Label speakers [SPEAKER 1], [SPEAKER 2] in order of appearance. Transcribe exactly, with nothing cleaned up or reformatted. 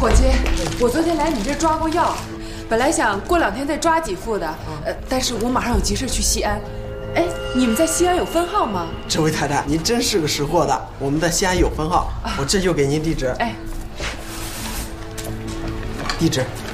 [SPEAKER 1] 伙计，我昨天来你这抓过药，本来想过两天再抓几副的，呃，但是我马上有急事去西安。哎，你们在西安有分号吗？
[SPEAKER 2] 这位太太，您真是个识货的，我们在西安有分号，啊、我这就给您地址。
[SPEAKER 1] 哎，
[SPEAKER 2] 地址